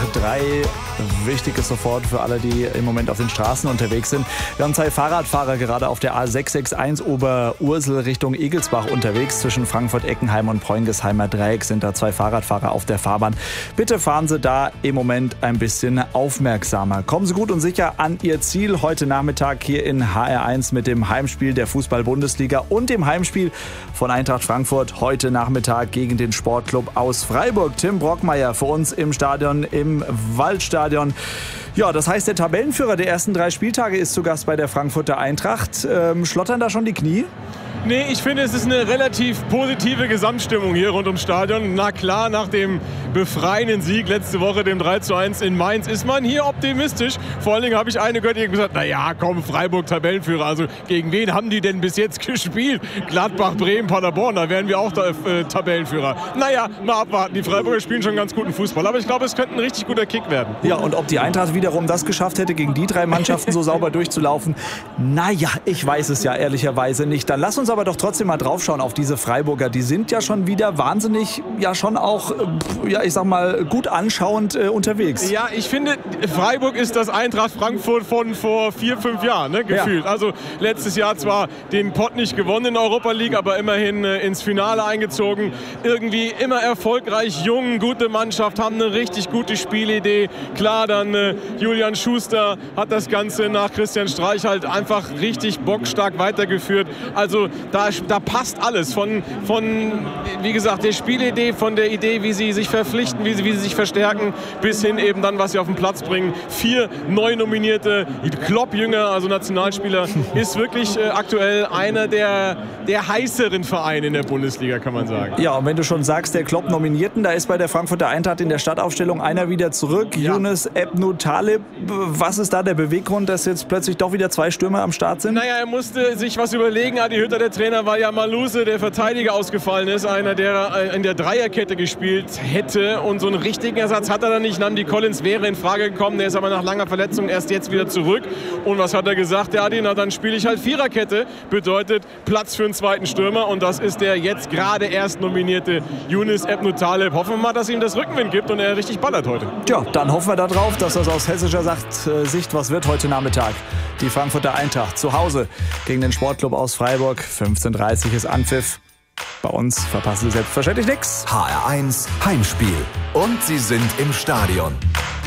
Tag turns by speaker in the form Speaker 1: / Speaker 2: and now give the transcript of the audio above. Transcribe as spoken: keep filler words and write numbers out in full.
Speaker 1: drei. Wichtig ist sofort für alle, die im Moment auf den Straßen unterwegs sind. Wir haben zwei Fahrradfahrer gerade auf der A sechs sechs eins Oberursel Richtung Egelsbach unterwegs. Zwischen Frankfurt-Eckenheim und Preungesheimer Dreieck sind da zwei Fahrradfahrer auf der Fahrbahn. Bitte fahren Sie da im Moment ein bisschen aufmerksamer. Kommen Sie gut und sicher an Ihr Ziel heute Nachmittag hier in H R eins mit dem Heimspiel der Fußball-Bundesliga und dem Heimspiel von Eintracht Frankfurt heute Nachmittag gegen den Sportclub aus Freiburg. Tim Brockmeier für uns im Stadion, im Waldstadion. Ja, das heißt, der Tabellenführer der ersten drei Spieltage ist zu Gast bei der Frankfurter Eintracht. Ähm, schlottern da schon die Knie?
Speaker 2: Nee, ich finde, es ist eine relativ positive Gesamtstimmung hier rund ums Stadion. Na klar, nach dem befreienden Sieg letzte Woche, dem drei zu eins in Mainz, ist man hier optimistisch. Vor allen Dingen habe ich eine gehört, die gesagt, naja, komm, Freiburg Tabellenführer. Also gegen wen haben die denn bis jetzt gespielt? Gladbach, Bremen, Paderborn, da wären wir auch da, äh, Tabellenführer. Naja, mal abwarten. Die Freiburger spielen schon ganz guten Fußball. Aber ich glaube, es könnte ein richtig guter Kick werden.
Speaker 1: Ja, und ob die Eintracht wiederum das geschafft hätte, gegen die drei Mannschaften so sauber durchzulaufen, naja, ich weiß es ja ehrlicherweise nicht. Dann lass uns aber doch trotzdem mal draufschauen auf diese Freiburger. Die sind ja schon wieder wahnsinnig, ja schon auch, ja ich sag mal, gut anschauend äh, unterwegs.
Speaker 2: Ja, ich finde, Freiburg ist das Eintracht Frankfurt von vor vier, fünf Jahren, ne, gefühlt. Ja. Also letztes Jahr zwar den Pott nicht gewonnen in der Europa League, aber immerhin äh, ins Finale eingezogen. Irgendwie immer erfolgreich, jung, gute Mannschaft, haben eine richtig gute Spielidee. Klar, dann äh, Julian Schuster hat das Ganze nach Christian Streich halt einfach richtig bockstark weitergeführt. Also da, da passt alles von, von, wie gesagt, der Spielidee, von der Idee, wie sie sich verpflichten, wie sie, wie sie sich verstärken, bis hin eben dann, was sie auf den Platz bringen. Vier neu nominierte Klopp-Jünger, also Nationalspieler, ist wirklich äh, aktuell einer der, der heißeren Vereine in der Bundesliga, kann man sagen.
Speaker 1: Ja, und wenn du schon sagst, der Klopp-Nominierten, da ist bei der Frankfurter Eintracht in der Startaufstellung einer wieder zurück. Ja. Yunus Ebnu Taleb, was ist da der Beweggrund, dass jetzt plötzlich doch wieder zwei Stürmer am Start sind?
Speaker 2: Naja, er musste sich was überlegen. Adi Hütter, der Trainer, weil ja Maluse, der Verteidiger, ausgefallen ist. Einer, der in der Dreierkette gespielt hätte. Und so einen richtigen Ersatz hat er dann nicht. Namdi Collins wäre in Frage gekommen. Der ist aber nach langer Verletzung erst jetzt wieder zurück. Und was hat er gesagt? Der Adi, na dann spiele ich halt Viererkette. Bedeutet Platz für einen zweiten Stürmer. Und das ist der jetzt gerade erst nominierte Yunus Ebnu Taleb. Hoffen wir mal, dass ihm das Rückenwind gibt und er richtig ballert heute.
Speaker 1: Tja, dann hoffen wir darauf, dass das aus hessischer Sicht was wird heute Nachmittag. Die Frankfurter Eintracht zu Hause gegen den Sportclub aus Freiburg. fünfzehn Uhr dreißig ist Anpfiff. Bei uns verpassen Sie selbstverständlich nichts.
Speaker 3: H R eins Heimspiel. Und Sie sind im Stadion.